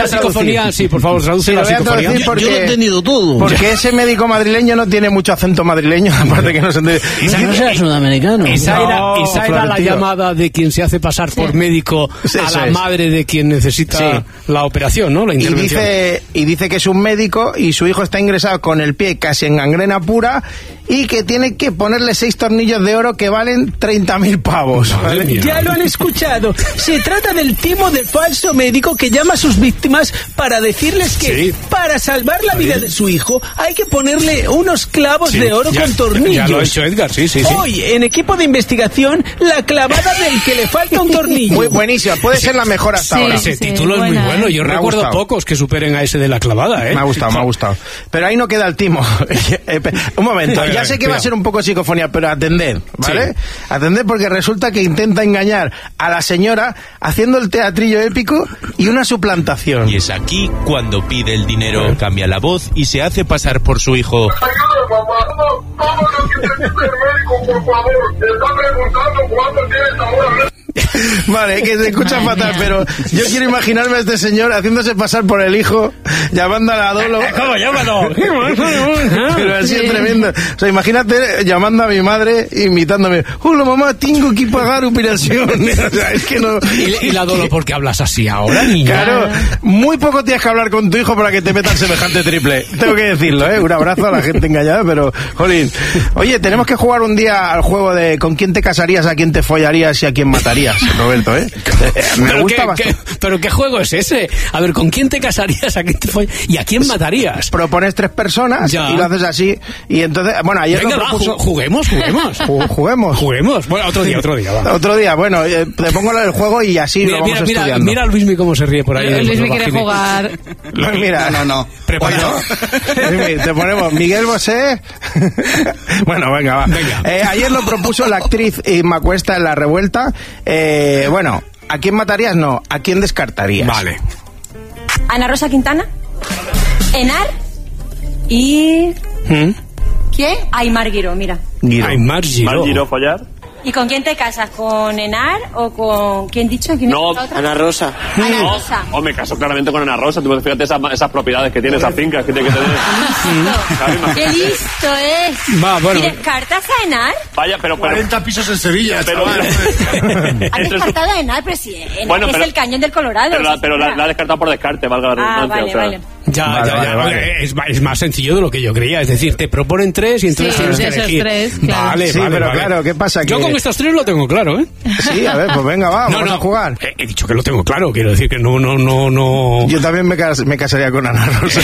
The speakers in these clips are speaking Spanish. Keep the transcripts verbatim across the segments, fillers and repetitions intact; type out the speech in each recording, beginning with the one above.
la psicofonía, sí, por favor, traduce sí, la psicofonía. Porque, yo lo he entendido todo. Porque ese médico madrileño no tiene mucho acento madrileño, aparte que no se entiende. Esa no será sudamericano. Esa era, no, esa era la llamada de quien se hace pasar sí. por médico sí, a la es. madre de quien necesita sí. la operación, ¿no? La intervención. Y dice, y dice que es un médico y su hijo está ingresado con el pie casi en gangrena pura y que tiene que ponerle seis tornillos de oro que valen treinta mil pavos. ¿Vale? Ya lo han escuchado. Se trata del timo de falso médico que llama a sus víctimas para decirles que sí. para salvar la vida de su hijo hay que ponerle unos clavos sí. de oro ya, con tornillos. Ya lo ha hecho Edgar, sí, sí, sí. Hoy, en equipo de investigación, la clavada del que le falta un tornillo. Muy buenísima, puede ser la mejor hasta sí, ahora. Ese sí, título buena, es muy bueno. Yo me recuerdo pocos que superen a ese de la clavada, ¿eh? Me ha gustado, me ha gustado. Pero ahí no queda el timo. Un momento, ya sé que va a ser un poco psicofonía, pero atended, ¿vale? Sí. Atended porque resulta que intenta engañar a la señora haciendo el teatrillo épico y una suplantación. Y es aquí cuando pide el dinero, cambia la voz y se hace pasar por su hijo. Ayúdame, papá. ¿Cómo lo que necesita el médico, por favor? Te está preguntando cuánto tienes ahora. Vale, que se escucha fatal, pero yo quiero imaginarme a este señor haciéndose pasar por el hijo, llamando a la Dolo. ¿Cómo llámalo? Pero así es tremendo. O sea, imagínate llamando a mi madre, invitándome. Hola mamá, tengo que pagar operación. O sea, es que no. ¿Y, y la Dolo por qué hablas así ahora, niña? Claro, muy poco tienes que hablar con tu hijo para que te metan semejante triple. Tengo que decirlo, ¿eh? Un abrazo a la gente engañada, pero, jolín. Oye, tenemos que jugar un día al juego de con quién te casarías, a quién te follarías y a quién matarías. Roberto, ¿eh? Me ¿Pero gusta qué, bastante. Qué, ¿Pero qué juego es ese? A ver, ¿con quién te casarías? ¿A quién te foll... ¿Y a quién matarías? Propones tres personas ya. y lo haces así. Y entonces, bueno, ayer Venga, lo propuso... va, juguemos, juguemos. Juguemos. Juguemos. Bueno, otro día, otro día. Va. Otro día, bueno, eh, te pongo el juego y así mira, lo vamos mira, estudiando. Mira, mira a Luismi cómo se ríe por ahí. Luismi quiere jugar. Mira, no, no. Preparado. Bueno, te ponemos Miguel Bosé. Bueno, venga, va. Venga. Eh, ayer lo propuso la actriz Inma Cuesta en La Revuelta. Eh, bueno, ¿a quién matarías? No, ¿a quién descartarías? Vale. Ana Rosa Quintana, Enar y... ¿Mm? ¿Quién? Aymar Guiró, mira. Guiró. Aymar Guiró. ¿Aymar Guiró follar? ¿Y con quién te casas? ¿Con Enar o con... ¿Quién dicho? ¿Quién no, Ana Rosa. Ana no. Rosa. Oh, me caso claramente con Ana Rosa. Tú fíjate esas, esas propiedades que tiene, esas fincas que tiene que tener. Listo. ¡Qué listo es! Va, bueno. ¿Y descartas a Enar? Vaya, pero... pero cuarenta pisos en Sevilla, pero, ¿Has descartado a Enar, presidente? Bueno, es el cañón del Colorado. Pero, la, pero la, la ha descartado por descarte, valga la redundancia. Ah, vale, o sea. vale. Ya, vale, ya, ya. vale, vale. Es, es más sencillo de lo que yo creía. Es decir, te proponen tres y entonces sí, tienes que esos elegir. Tres, claro. Vale, sí, vale, pero vale. claro, ¿qué pasa? Yo que... con estos tres lo tengo claro, ¿eh? Sí, a ver, pues venga, va, no, vamos no, a jugar. He, he dicho que lo tengo claro, quiero decir que no, no, no, no... Yo también me, cas me casaría con Ana Rosa.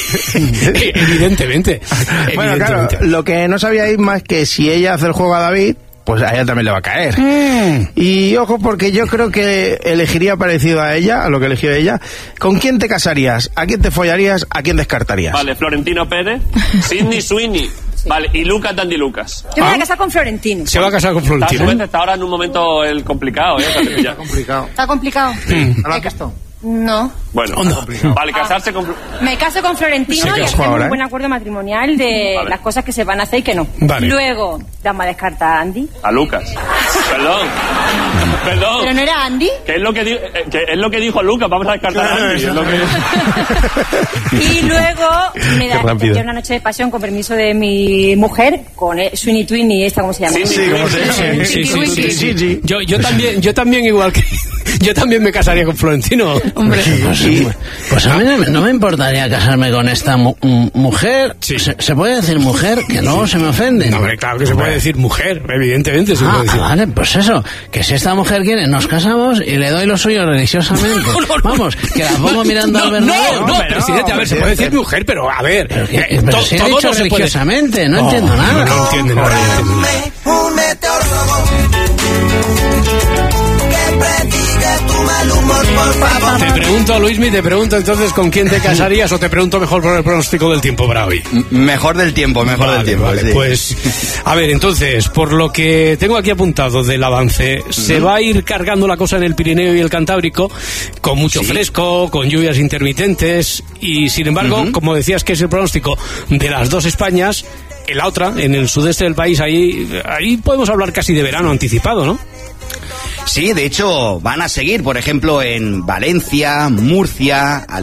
Evidentemente. Bueno, claro, lo que no sabíais más es que si ella hace el juego a David, pues a ella también le va a caer. Mm. Y ojo, porque yo creo que elegiría parecido a ella, a lo que eligió ella. ¿Con quién te casarías? ¿A quién te follarías? ¿A quién descartarías? Vale, Florentino Pérez, Sidney Sweeney. Sí. Vale, y Lucas Dandy Lucas. Yo me voy a casar con Florentino. Se va a casar con Florentino. Está, está ahora en un momento el complicado, ¿eh? Está complicado. Está complicado. Sí. ¿No lo has visto? No. Bueno, oh, no. Vale, casarse con... Me caso con Florentino y hacemos un buen acuerdo matrimonial de vale. las cosas que se van a hacer y que no. Vale. Luego, vamos a descartar a Andy. A Lucas. Perdón. Perdón. ¿Pero no era Andy? Que es lo que, di que es lo que dijo Lucas, vamos a descartar a Andy. Es lo que... Y luego, me da tendría una noche de pasión con permiso de mi mujer, con Sweeney Tweeney, esta, ¿cómo se llama? Sí, sí, ¿cómo se llama? Sí, sí, sí, sí, sí. Yo, yo también, yo también igual que... Yo también me casaría con Florentino. Hombre, pues, sí. pues a mí no, no me importaría casarme con esta mu mujer. Sí. ¿Se, ¿Se puede decir mujer? Que no se me ofende. No, hombre, claro que se puede decir mujer, evidentemente se ah, puede decir. Vale, pues eso, que si esta mujer quiere, nos casamos y le doy lo suyo religiosamente. No, no, no. Vamos, que la pongo mirando no, al Bernabéu. No, no, no, presidente, a ver, se puede decir mujer, pero a ver. Pero, que, pero to, si he dicho no religiosamente, no, no entiendo nada. No, no entiende nada. Un meteorólogo que prediga tu mal humor, por favor. Te pregunto, Luismi, te pregunto entonces con quién te casarías o te pregunto mejor por el pronóstico del tiempo para hoy. Mejor del tiempo, mejor vale, del tiempo. Vale, sí. Pues, a ver, entonces, por lo que tengo aquí apuntado del avance, uh-huh. se va a ir cargando la cosa en el Pirineo y el Cantábrico, con mucho sí. fresco, con lluvias intermitentes, y sin embargo, uh-huh. como decías que es el pronóstico de las dos Españas, en la otra, en el sudeste del país, ahí, ahí podemos hablar casi de verano anticipado, ¿no? Sí, de hecho, van a seguir, por ejemplo, en Valencia, Murcia,